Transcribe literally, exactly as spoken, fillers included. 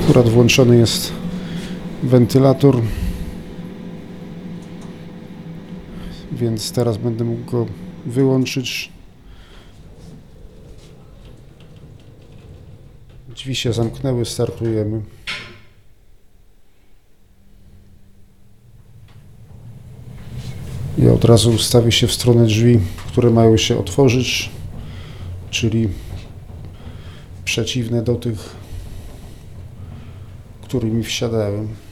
Akurat włączony jest wentylator, więc teraz będę mógł go wyłączyć. Drzwi się zamknęły, startujemy. I od razu ustawię się w stronę drzwi, które mają się otworzyć, czyli przeciwne do tych, którymi wsiadałem.